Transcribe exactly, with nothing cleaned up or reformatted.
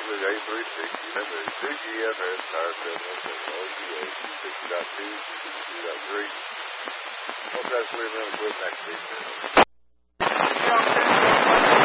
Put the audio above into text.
with A three sixty. Remember, two G F S tire settlements and O T A sixty point two, sixty-two point three. I'll try to swim in a quick next week.